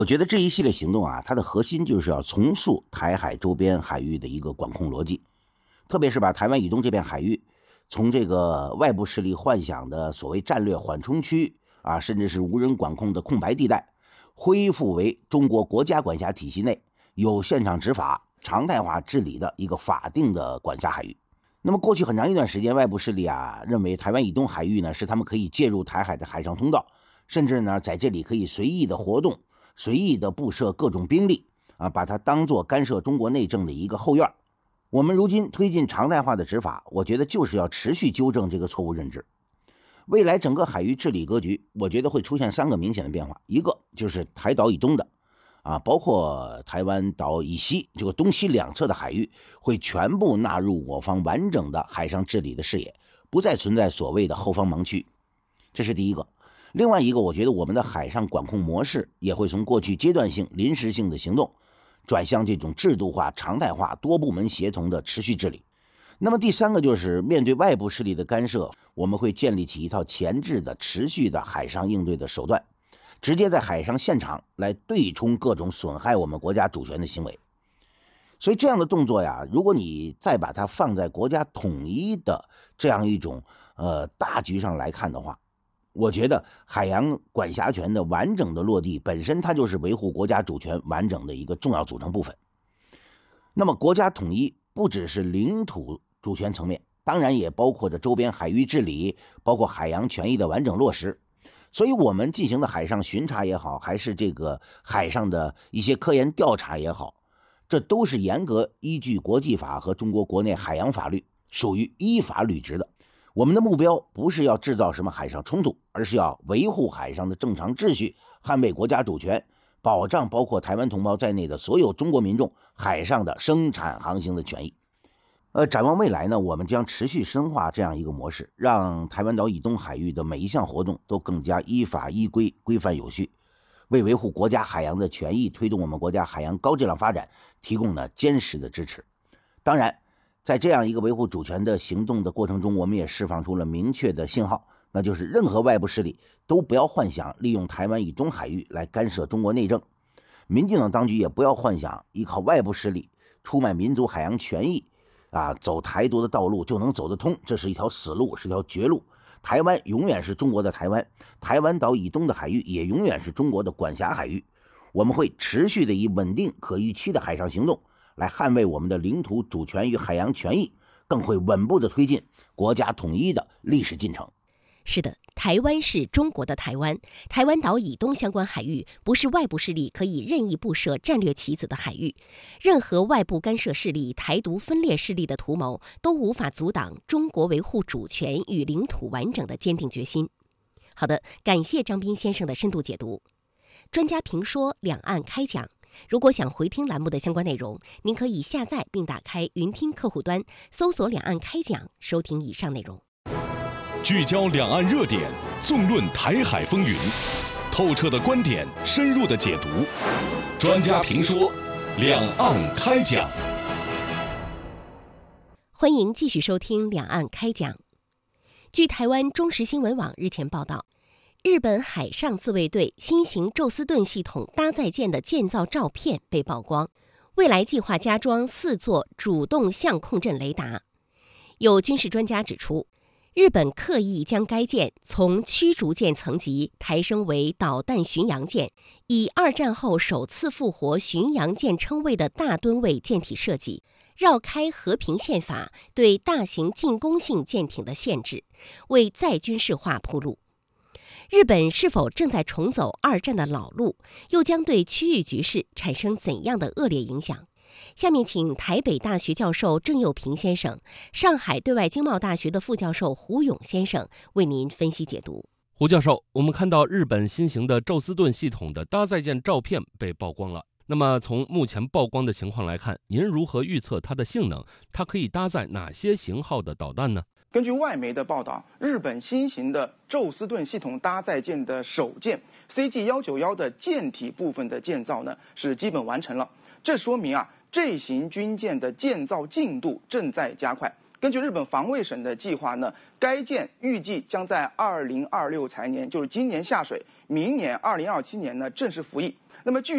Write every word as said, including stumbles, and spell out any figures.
我觉得这一系列行动啊，它的核心就是要重塑台海周边海域的一个管控逻辑，特别是把台湾以东这片海域从这个外部势力幻想的所谓战略缓冲区啊，甚至是无人管控的空白地带，恢复为中国国家管辖体系内有现场执法、常态化治理的一个法定的管辖海域。那么过去很长一段时间，外部势力啊认为台湾以东海域呢是他们可以介入台海的海上通道，甚至呢在这里可以随意的活动。随意的布设各种兵力啊，把它当作干涉中国内政的一个后院。我们如今推进常态化的执法，我觉得就是要持续纠正这个错误认知。未来整个海域治理格局，我觉得会出现三个明显的变化，一个就是台岛以东的啊，包括台湾岛以西这个东西两侧的海域会全部纳入我方完整的海上治理的视野，不再存在所谓的后方盲区，这是第一个。另外一个，我觉得我们的海上管控模式也会从过去阶段性、临时性的行动，转向这种制度化、常态化、多部门协同的持续治理。那么第三个就是面对外部势力的干涉，我们会建立起一套前置的、持续的海上应对的手段，直接在海上现场来对冲各种损害我们国家主权的行为。所以这样的动作呀，如果你再把它放在国家统一的这样一种呃大局上来看的话，我觉得海洋管辖权的完整的落地本身它就是维护国家主权完整的一个重要组成部分。那么国家统一不只是领土主权层面，当然也包括着周边海域治理，包括海洋权益的完整落实。所以我们进行的海上巡查也好，还是这个海上的一些科研调查也好，这都是严格依据国际法和中国国内海洋法律，属于依法履职的。我们的目标不是要制造什么海上冲突，而是要维护海上的正常秩序，捍卫国家主权，保障包括台湾同胞在内的所有中国民众海上的生产航行的权益。呃，展望未来呢，我们将持续深化这样一个模式，让台湾岛以东海域的每一项活动都更加依法依规、规范有序，为维护国家海洋的权益、推动我们国家海洋高质量发展提供了坚实的支持。当然，在这样一个维护主权的行动的过程中，我们也释放出了明确的信号，那就是任何外部势力都不要幻想利用台湾以东海域来干涉中国内政，民进党当局也不要幻想依靠外部势力出卖民族海洋权益啊，走台独的道路就能走得通，这是一条死路，是条绝路。台湾永远是中国的台湾，台湾岛以东的海域也永远是中国的管辖海域。我们会持续的以稳定可预期的海上行动来捍卫我们的领土主权与海洋权益，更会稳步的推进国家统一的历史进程。 是的，台湾是中国的台湾，台湾岛以东相关海域不是外部势力可以任意布设战略棋子的海域，任何外部干涉势力、台独分裂势力的图谋都无法阻挡中国维护主权与领土完整的坚定决心。好的，感谢张斌先生的深度解读。专家评说，两岸开讲。如果想回听栏目的相关内容，您可以下载并打开云听客户端，搜索两岸开讲，收听以上内容。 聚焦两岸热点，纵论台海风云，透彻的观点，深入的解读，专家评说，两岸开讲。 欢迎继续收听两岸开讲。据台湾中时新闻网日前报道，日本海上自卫队新型宙斯盾系统搭载舰的建造照片被曝光，未来计划加装四座主动相控阵雷达。有军事专家指出，日本刻意将该舰从驱逐舰层级抬升为导弹巡洋舰，以二战后首次复活巡洋舰称谓的大吨位舰体设计，绕开和平宪法对大型进攻性舰艇的限制，为再军事化铺路。日本是否正在重走二战的老路，又将对区域局势产生怎样的恶劣影响？下面请台北大学教授郑佑平先生、上海对外经贸大学的副教授胡勇先生为您分析解读。 胡教授，我们看到日本新型的宙斯盾系统的搭载舰照片被曝光了。那么从目前曝光的情况来看，您如何预测它的性能？它可以搭载哪些型号的导弹呢？ 根据外媒的报道，日本新型的宙斯盾系统搭载舰的首舰 C G 一九一的舰体部分的建造呢是基本完成了。这说明啊，这型军舰的建造进度正在加快。根据日本防卫省的计划呢，该舰预计将在二零二六财年，就是今年下水，明年二零二七年呢正式服役。那么据